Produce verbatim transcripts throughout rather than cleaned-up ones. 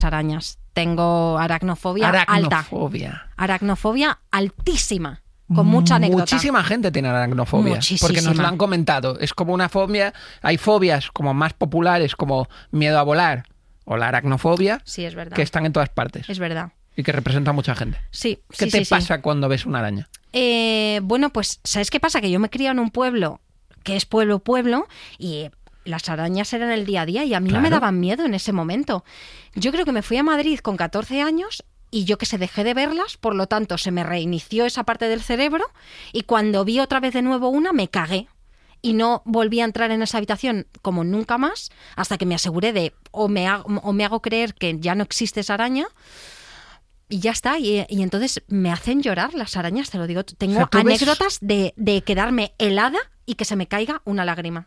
arañas. Tengo aracnofobia, aracnofobia. alta. Aracnofobia altísima. Con mucha anécdota. Muchísima gente tiene aracnofobia. Muchísima. Porque nos lo han comentado. Es como una fobia. Hay fobias como más populares, como miedo a volar o la aracnofobia. Sí, es verdad. Que están en todas partes. Es verdad. Y que representa a mucha gente. Sí. ¿Qué sí, te sí, pasa sí. cuando ves una araña? Eh, bueno, pues, ¿sabes qué pasa? Que yo me he criado en un pueblo que es pueblo, pueblo, y las arañas eran el día a día y a mí Claro. no me daban miedo en ese momento. Yo creo que me fui a Madrid con catorce años y yo que sé, dejé de verlas, por lo tanto se me reinició esa parte del cerebro y cuando vi otra vez de nuevo una me cagué. Y no volví a entrar en esa habitación como nunca más hasta que me aseguré de o me hago, o me hago creer que ya no existe esa araña y ya está. Y, y entonces me hacen llorar las arañas, te lo digo. Tengo O sea, ¿tú ves- anécdotas de, de quedarme helada y que se me caiga una lágrima.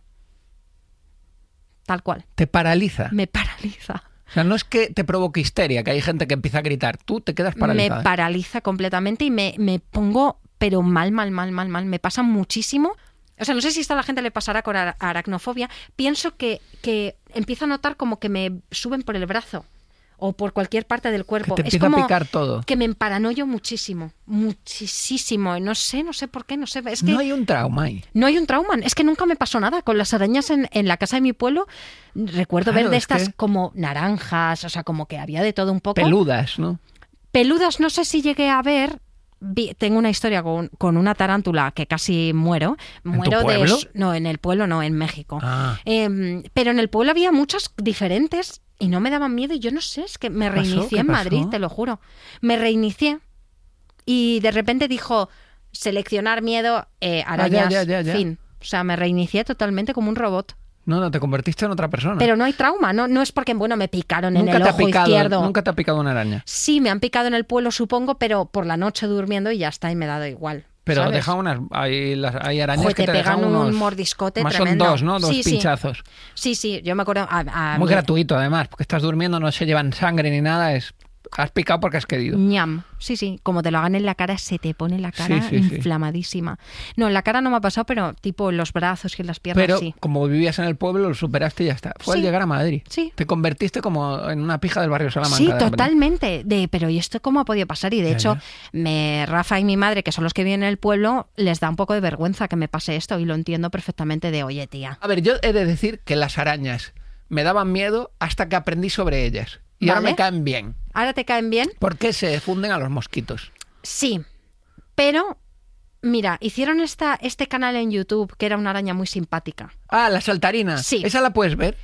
Tal cual. Te paraliza. Me paraliza. O sea, no es que te provoque histeria, que hay gente que empieza a gritar. Tú te quedas paralizada. Me paraliza completamente y me, me pongo, pero mal, mal, mal, mal, mal. Me pasa muchísimo. O sea, no sé si esto a la gente le pasará con ara- aracnofobia. Pienso que, que empiezo a notar como que me suben por el brazo o por cualquier parte del cuerpo. Que te es empieza como a picar todo. que me emparanoyo muchísimo, muchísimo. No sé, no sé por qué, no sé. Es que No hay un trauma ahí. no hay un trauma. Es que nunca me pasó nada. Con las arañas en, en la casa de mi pueblo, recuerdo Claro, ver de es estas que- como naranjas, o sea, como que había de todo un poco. Peludas, ¿no? Peludas no sé si llegué a ver. Vi- tengo una historia con, con una tarántula que casi muero. ¿En Muero tu de pueblo? s- no, en el pueblo no, en México. Ah. Eh, pero en el pueblo había muchas diferentes y no me daban miedo y yo no sé, es que me ¿Qué pasó? reinicié ¿Qué en pasó? Madrid, te lo juro. Me reinicié y de repente dijo seleccionar miedo, eh, arañas, Ah, ya, ya, ya, ya. fin. O sea, me reinicié totalmente como un robot. No, no, te convertiste en otra persona. Pero no hay trauma, no, no es porque, bueno, me picaron en nunca el te ha ojo picado, izquierdo. Nunca te ha picado una araña. Sí, me han picado en el pueblo, supongo, pero por la noche durmiendo y ya está, y me ha dado igual. Pero ¿sabes? deja unas. Hay, las, hay arañas Joder, que te te dejan pegan unos. un mordiscote Más tremendo. son dos, ¿no? Dos Sí, sí. pinchazos. Sí, sí, yo me acuerdo... a- a Muy mí- gratuito, además, porque estás durmiendo, no se llevan sangre ni nada. Es has picado porque has querido. Ñam. Sí, sí, como te lo hagan en la cara, se te pone la cara Sí, sí, sí. inflamadísima. No, en la cara no me ha pasado, pero tipo en los brazos y en las piernas Pero sí. como vivías en el pueblo, lo superaste y ya está. Fue al Sí. llegar a Madrid. Sí. Te convertiste como en una pija del barrio Salamanca. Sí, de repente. totalmente. De, pero ¿y esto cómo ha podido pasar? Y de Ya, hecho, ya. Me, Rafa y mi madre, que son los que viven en el pueblo, les da un poco de vergüenza que me pase esto y lo entiendo perfectamente de, oye, tía. A ver, yo he de decir que las arañas me daban miedo hasta que aprendí sobre ellas. Y ahora Vale. me caen bien. ¿Ahora te caen bien? Porque se funden a los mosquitos. Sí, pero mira, hicieron esta, este canal en YouTube que era una araña muy simpática. Ah, la saltarina. Sí. ¿Esa la puedes ver?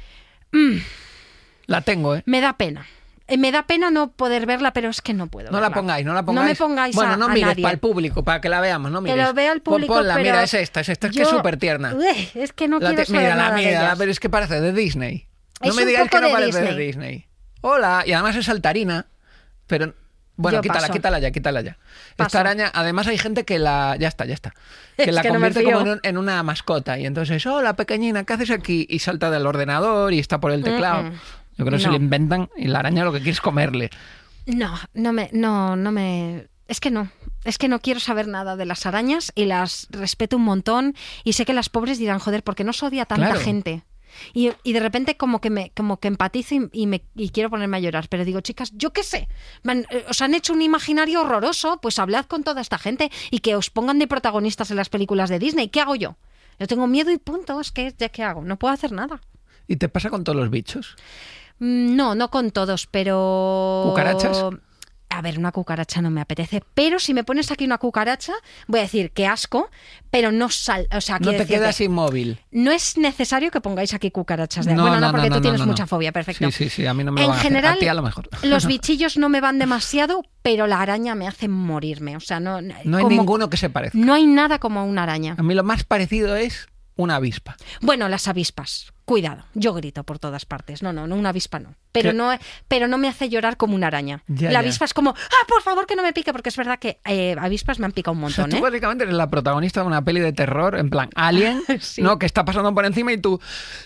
La tengo, ¿eh? Me da pena. Eh, Me da pena no poder verla, pero es que no puedo No verla. la pongáis, no la pongáis. No me pongáis Bueno, a, no a mires nadie. para el público, para que la veamos, no Que mires. lo vea el Pon- público, ponla, pero mira, es esta, es esta, es que es yo- súper tierna. Ué, es que no La quiero te- saber mírala, nada de mírala, ellas. pero es que parece de Disney. No Es me un digáis poco que no de parece de Disney. Disney. Hola, y además es saltarina, pero... Bueno, Yo quítala, paso. quítala ya, quítala ya. Paso. Esta araña, además hay gente que la... Ya está, ya está. Que Es la que no me convierte fío. como en, un- en una mascota. Y entonces, hola, pequeñina, ¿qué haces aquí? Y salta del ordenador y está por el teclado. Mm-mm. Yo creo que se No. le inventan y la araña lo que quiere es comerle. No, no me, no, no me. Es que no. Es que no quiero saber nada de las arañas y las respeto un montón. Y sé que las pobres dirán, joder, ¿por qué no se odia tanta Claro. gente? Y, y de repente como que me como que empatizo y, y me y quiero ponerme a llorar. Pero digo, chicas, yo qué sé. Man, eh, os han hecho un imaginario horroroso, pues hablad con toda esta gente y que os pongan de protagonistas en las películas de Disney. ¿Qué hago yo? Yo tengo miedo y punto. Es que, ¿ya qué hago? No puedo hacer nada. ¿Y te pasa con todos los bichos? Mm, No, no con todos, pero... ¿Cucarachas? A ver, una cucaracha no me apetece, pero si me pones aquí una cucaracha, voy a decir que asco, pero no sal, o sea, No quiero te decirte, quedas inmóvil. no es necesario que pongáis aquí cucarachas de No, bueno, no, no, porque no, tú no, tienes no, no. mucha fobia, perfecto. Sí, sí, sí, a mí no me lo En van a hacer. general, A ti a lo mejor. los bichillos no me van demasiado, pero la araña me hace morirme, o sea, no No hay como- ninguno que se parezca. no hay nada como una araña. A mí lo más parecido es una avispa. Bueno, las avispas, cuidado, yo grito por todas partes. No, no, no una avispa no. Pero ¿Qué? no, pero no me hace llorar como una araña. Ya, la ya. avispa es como, ah, por favor que no me pique, porque es verdad que eh, avispas me han picado un O sea, montón, tú ¿eh? básicamente eres la protagonista de una peli de terror, en plan Alien, Sí. ¿no? Que está pasando por encima y tú...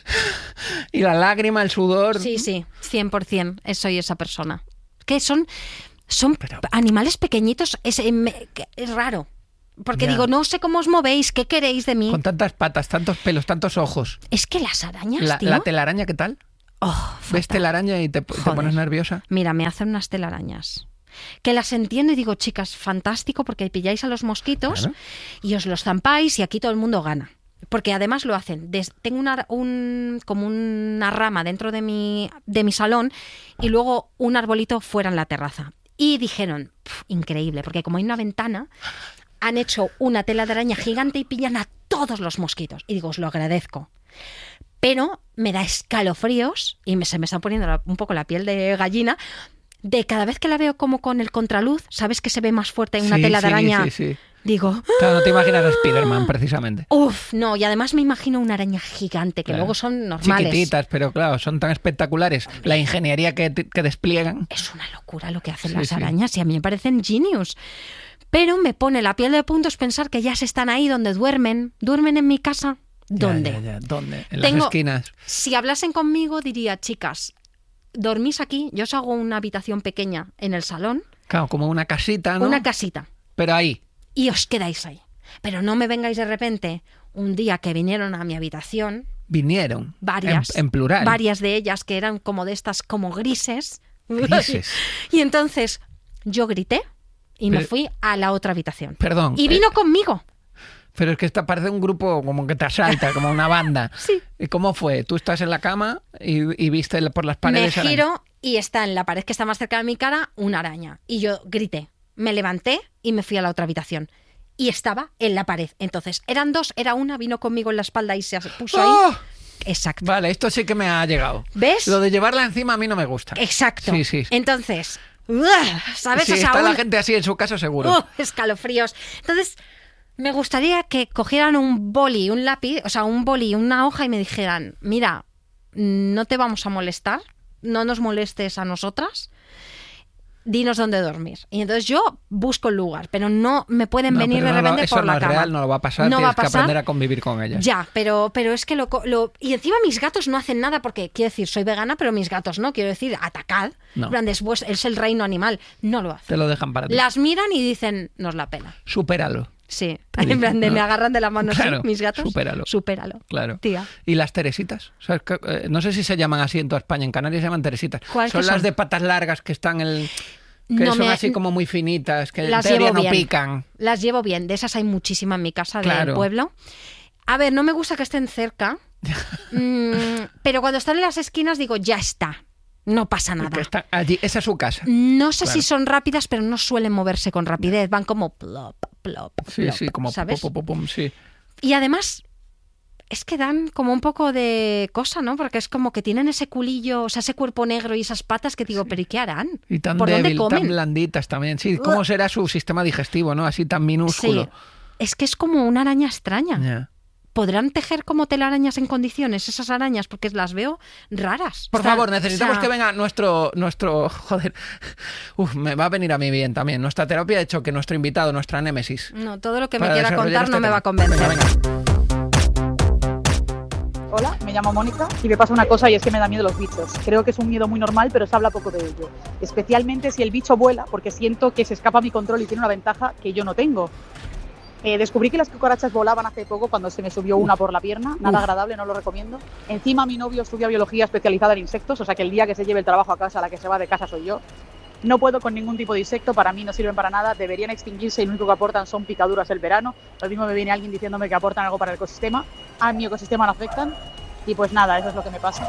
Y la lágrima, el sudor... Sí, sí, cien por ciento soy esa persona. Que son, son Pero- animales pequeñitos, es, eh, me- que es raro. Porque Ya. digo, no sé cómo os movéis, qué queréis de mí. Con tantas patas, tantos pelos, tantos ojos. Es que las arañas, La, tío... la telaraña, ¿qué tal? Oh, ¿Ves fatal. telaraña y te, te Joder. pones nerviosa? Mira, me hacen unas telarañas. Que las entiendo y digo, chicas, fantástico, porque pilláis a los mosquitos Claro. y os los zampáis y aquí todo el mundo gana. Porque además lo hacen. Des- tengo una, un, como una rama dentro de mi, de mi salón y luego un arbolito fuera en la terraza. Y dijeron, "Pf, increíble, porque como hay una ventana, han hecho una tela de araña gigante y pillan a todos los mosquitos. Y digo, os lo agradezco. Pero me da escalofríos y me, se me está poniendo la- un poco la piel de gallina de cada vez que la veo como con el contraluz, ¿sabes que se ve más fuerte en una Sí, tela de sí, araña? sí, sí. Digo, Claro, no te imaginas a Spiderman, precisamente. uff, no, y además me imagino una araña gigante, que Claro. luego son normales. Chiquititas, pero claro, son tan espectaculares. La ingeniería que, que despliegan. Es una locura lo que hacen Sí, las sí. arañas y a mí me parecen genius. Pero me pone la piel de puntos pensar que ya se están ahí donde duermen. ¿Duermen en mi casa? ¿Dónde? Ya, ya, ya. ¿Dónde? En Tengo- las esquinas. Si hablasen conmigo diría, chicas, dormís aquí, yo os hago una habitación pequeña en el salón, Claro, como una casita, ¿no? una casita, Pero ahí. y os quedáis ahí. Pero no me vengáis de repente un día que vinieron a mi habitación, Vinieron. varias, En, en plural. varias de ellas que eran como de estas como grises. Grises. Y entonces yo grité y me Pero- fui a la otra habitación. Perdón. Y vino conmigo. Pero es que esta parece un grupo como que te asalta, como una banda. Sí. ¿Y cómo fue? Tú estás en la cama y, y viste por las Me paredes. araña. giro y está en la pared que está más cerca de mi cara una araña. Y yo grité, me levanté y me fui a la otra habitación. Y estaba en la pared. Entonces, eran dos, era una, vino conmigo en la espalda y se puso ahí. ¡Oh! Exacto. Vale, esto sí que me ha llegado. ¿Ves? Lo de llevarla encima a mí no me gusta. Exacto. Sí, sí. Entonces, ¡ugh! ¿sabes? Si O sea, está la un- gente así en su casa, seguro. ¡uh! escalofríos. Entonces, me gustaría que cogieran un boli, un lápiz, o sea, un boli, una hoja y me dijeran, mira, no te vamos a molestar, no nos molestes a nosotras, dinos dónde dormir. Y entonces yo busco el lugar, pero no me pueden No, venir pero de no, no, repente eso por no la es cama. real, no lo va a pasar, No tienes va a que pasar. aprender a convivir con ellas. Ya, pero, pero es que lo, co- lo... Y encima mis gatos no hacen nada porque, quiero decir, soy vegana, pero mis gatos no. Quiero decir, atacad. No. En plan, después es el reino animal. No lo hacen. Te lo dejan para ti. Las miran y dicen, nos la pena. Supéralo. Sí, Te en dicen, plan de ¿no? me agarran de la mano, Claro, sí, mis gatos. supéralo. Supéralo. Claro. Tía. ¿Y las teresitas? ¿Sabes qué? Eh, no sé si se llaman así en toda España. En Canarias se llaman teresitas. ¿Cuál Son que las son? de patas largas que están en el... Que No son me- así como muy finitas, que en Las teoría llevo no bien. pican. Las llevo bien. De esas hay muchísimas en mi casa Claro. del pueblo. A ver, no me gusta que estén cerca. mm, pero cuando están en las esquinas digo, ya está. No pasa nada. Que están allí. Esa es su casa. No sé Claro. si son rápidas, pero no suelen moverse con rapidez. Van como plop, plop, Sí, plop, sí, como ¿sabes? pum, pum, pum, pum, sí. Y además, es que dan como un poco de cosa, ¿no? Porque es como que tienen ese culillo, o sea, ese cuerpo negro y esas patas que digo, ¿pero y qué harán? Y tan ¿Por débil, dónde tan comen? blanditas también. Sí, ¿cómo será su sistema digestivo, no? Así tan minúsculo. Sí. Es que es como una araña extraña. Ya. ¿Podrán tejer como telarañas en condiciones esas arañas? Porque las veo raras. Por Están- favor, necesitamos o sea, que venga nuestro, nuestro, joder, uf, me va a venir a mí bien también. Nuestra terapia de choque, nuestro invitado, nuestra némesis. No, todo lo que me para quiera desarrollar contar no este me va a tema. convencer. Venga, venga. Hola, me llamo Mónica y me pasa una cosa y es que me da miedo los bichos. Creo que es un miedo muy normal, pero se habla poco de ello. Especialmente si el bicho vuela, porque siento que se escapa a mi control y tiene una ventaja que yo no tengo. Eh, descubrí que las cucarachas volaban hace poco cuando se me subió una por la pierna. Nada Uf. agradable, no lo recomiendo. Encima mi novio estudia biología especializada en insectos, o sea que el día que se lleve el trabajo a casa, la que se va de casa soy yo. No puedo con ningún tipo de insecto, para mí no sirven para nada, deberían extinguirse y lo único que aportan son picaduras el verano. Lo mismo me viene alguien diciéndome que aportan algo para el ecosistema. A mi ecosistema no afectan. Y pues nada, eso es lo que me pasa.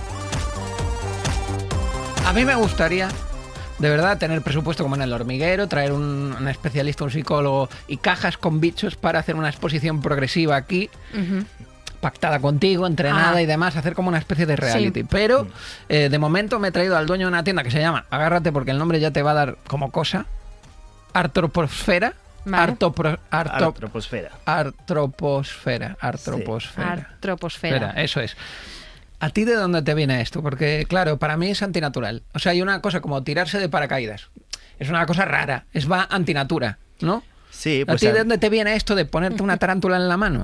A mí me gustaría, de verdad, tener presupuesto como en El Hormiguero, traer un, un especialista, un psicólogo y cajas con bichos para hacer una exposición progresiva aquí, Ujú. pactada contigo, entrenada Ah. y demás, hacer como una especie de reality. Sí. Pero eh, de momento me he traído al dueño de una tienda que se llama, agárrate porque el nombre ya te va a dar como cosa, Artroposfera. Vale. Artopro- arto- Artroposfera. Artroposfera. Artroposfera. Artroposfera. Espera, eso es. ¿A ti de dónde te viene esto? Porque, claro, para mí es antinatural. O sea, hay una cosa como tirarse de paracaídas. Es una cosa rara. Es va antinatura, ¿no? Sí, ¿A pues ti a- de dónde te viene esto de ponerte una tarántula en la mano?